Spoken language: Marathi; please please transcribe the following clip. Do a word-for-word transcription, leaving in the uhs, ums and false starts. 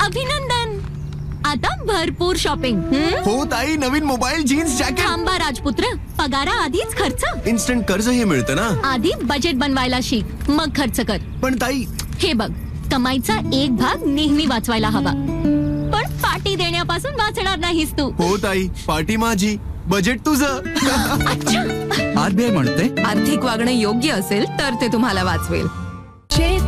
अभिनंदन. आता भरपूर शॉपिंग. हो ताई, नवीन मोबाईल, जीन्स, जॅकेट. थांबा राजपुत्र, पगारा आधीच खर्च. इन्स्टंट कर्जही मिळतं ना. आधी बजेट बनवायला शिक, मग खर्च कर. पण ताई, हे बघ, कमाईचा एक भाग नेहमी वाचवायला हवा, पण पार्टी देण्यापासून वाचणार नाहीस तू. हो ताई, पार्टी माझी, बजेट तुझं. अच्छा. आरबीआय म्हणते आर्थिक वागणं योग्य असेल तर ते तुम्हाला वाचवेल.